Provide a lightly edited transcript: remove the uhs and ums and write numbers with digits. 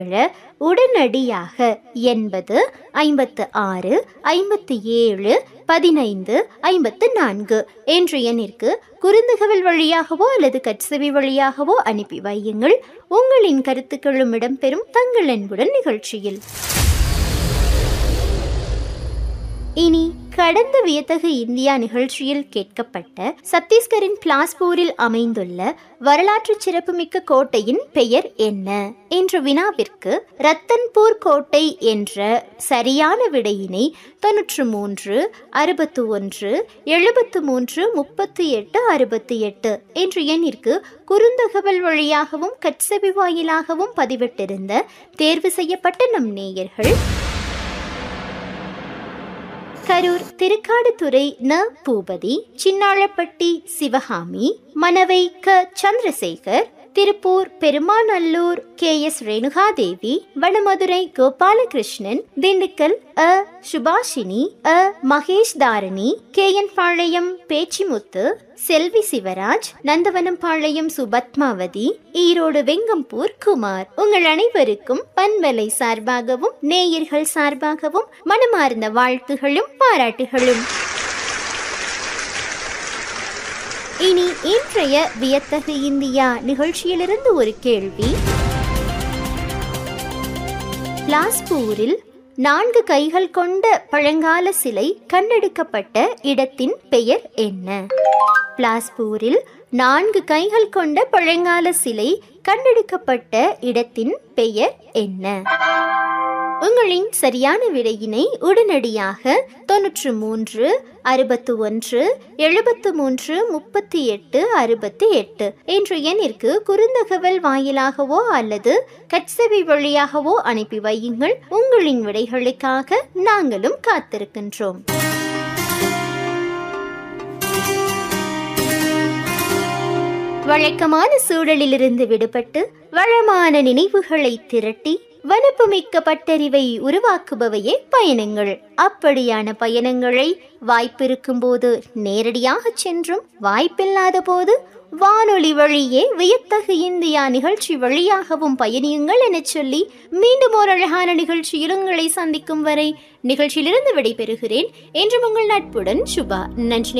உடனடியாக 80 56 57 15 54 என்ற எண்ணிற்கு குறுந்தகவல் வழியாகவோ அல்லது கட்செவி வழியாகவோ அனுப்பி வையுங்கள். உங்களின் கருத்துக்களும் இடம்பெறும் தங்கள் அன்புடன் நிகழ்ச்சியில். இனி கடந்த வியத்தகு இந்தியா நிகழ்ச்சியில் கேட்கப்பட்ட சத்தீஸ்கரின் பிலாஸ்பூரில் அமைந்துள்ள வரலாற்று சிறப்புமிக்க கோட்டையின் பெயர் என்ன என்ற வினாவிற்கு ரத்தன்பூர் கோட்டை என்ற சரியான விடையினை 93 61 73 38 68 என்ற எண்ணிற்கு குறுந்தகவல் வழியாகவும் கட்செவி வாயிலாகவும் பதிவிட்டிருந்த தேர்வு செய்யப்பட்ட நம் நேயர்கள் கரூர் திருக்காடுதுறை ந பூபதி, சின்னாளப்பட்டி சிவகாமி, மணவை க சந்திரசேகர், திருப்பூர் பெருமாநல்லூர் KS ரேணுகாதேவி, வடமதுரை கோபாலகிருஷ்ணன், திண்டுக்கல் அ சுபாஷினி, அ மகேஷ் தாரணி, KN பாளையம் பேச்சிமுத்து, செல்வி சிவராஜ், நந்தவனம் பாளையம் சுபத்மாவதி, ஈரோடு வெங்கம்பூர் குமார். உங்கள் அனைவருக்கும் பண்பலை சார்பாகவும் நேயர்கள் சார்பாகவும் மனமார்ந்த வாழ்த்துகளும் பாராட்டுகளும். இனி இன்றைய வியத்தகு இந்தியா நிகழ்ச்சியிலிருந்து ஒரு கேள்வி. பிலாஸ்பூரில் 4 கைகள் கொண்ட பழங்கால சிலை கண்டெடுக்கப்பட்ட இடத்தின் பெயர் என்ன? பிலாஸ்பூரில் 4 கைகள் கொண்ட பழங்கால சிலை கண்டெடுக்கப்பட்ட இடத்தின் பெயர் என்ன? உங்களின் சரியான விடையினை உடனடியாக 93 61 73 38 68 என்ற எண்ணிற்கு குறுந்தகவல் வாயிலாகவோ அல்லது கட்செவி வழியாகவோ அனுப்பி வையுங்கள். உங்களின் விடைகளுக்காக நாங்களும் காத்திருக்கின்றோம். வழக்கமான சூழலிலிருந்து விடுபட்டு வளமான நினைவுகளை திரட்டி வனப்புமிக்க பட்டறிவை உருவாக்குபவையே பயணங்கள். அப்படியான பயணங்களை வாய்ப்பிருக்கும் போது நேரடியாக சென்றும் வாய்ப்பில்லாத போது வானொலி வழியே வியத்தகு இந்தியா நிகழ்ச்சி வழியாகவும் பயணியுங்கள் என சொல்லி மீண்டும் ஒரு அழகான நிகழ்ச்சியில் உங்களை சந்திக்கும் வரை நிகழ்ச்சியிலிருந்து விடைபெறுகிறேன். என்றும் உங்கள் நட்புடன் சுபா. நன்றி.